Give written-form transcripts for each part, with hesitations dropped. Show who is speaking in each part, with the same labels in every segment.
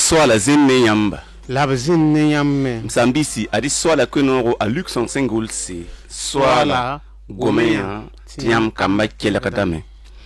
Speaker 1: soala zenne yamba.
Speaker 2: La zenne yamme.
Speaker 1: Msambisi adi soala kwenoro a Luc 105 c'est soala gomeya tiam kamba kelakadame.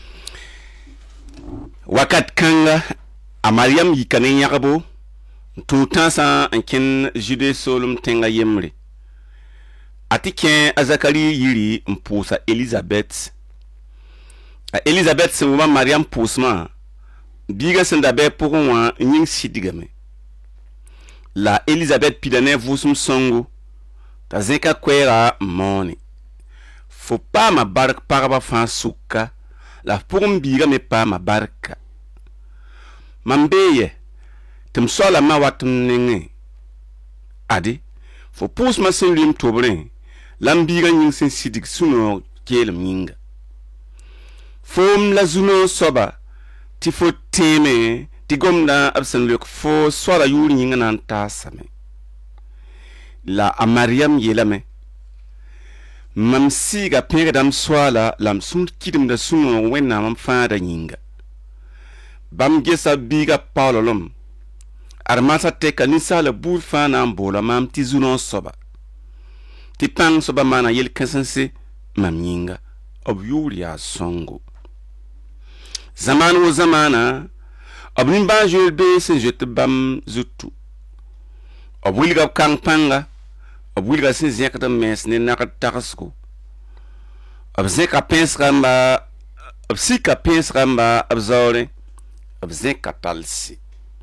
Speaker 1: Wakat kanga a Mariam yikane yakabo tout sa en ken jude solum tenga yemre. Ati ken azakari yiri mpusa Elizabeth. Elizabeth se wuma Mariam pusma. Biga sendabe pour moi nying sidigame. La Elizabeth pidane vusum songo. Ta zeka kwera moni. Faut pas ma barque paraba fan souka. La pour mbiga me pas ma barque. Mambeye. Tum sola ma watum nenge. Adi. Faut pousse ma sen lim tobrin. Lambiga nying sen sidig suno kelem nyinga. Fom la zuno soba. Ti fo teme ti gomda absen luk fo swala yuri nyinga nan tasame la a Mariam yelame mam siga pere dam swala lam sun kidim da suno wenna mam fada nyinga bam gesa biga paulolom armasa teka nisala bul fana mbola mam ti zuno soba ti pang soba mana yel kansanse mam nyinga ob yuri a songo Zaman wo zamana obnin ba jul be sen jete bam zutu obwilga kang panga obwilga sen zekata mes ne nakat takasko obzeka pens ramba obsika pens ramba obzore obzeka talsi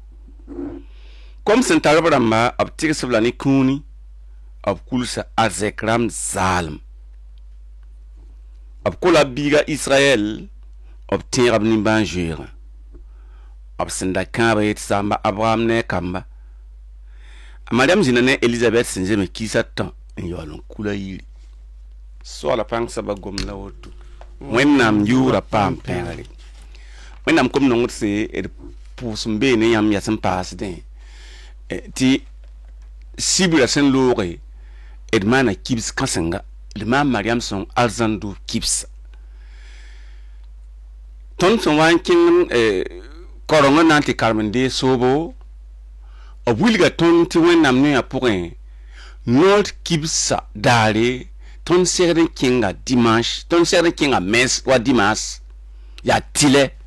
Speaker 1: kom sen tarabamba obtiksbla ni kuni obkulsa azekram zalm obkula biga Israel obtenir ab nimban jure obsenda kamba yet samba Abraham ne kamba Mariam zinane Elizabeth sinje me kisa tan yolon kula yiri so la pang saba gomla wotu wennam yura pam pengari wennam kom nongot se et pusumbe ne yam yasem pass den ti sibira sen lore et mana kibs kasenga le ma Mariam son alzandu kibs ton son wankin korongo nanti karmende sobo obwilga ton ti wennam ne apurin not kibsa dare ton serden kinga dimanche ton serden kinga mes wa dimas ya tile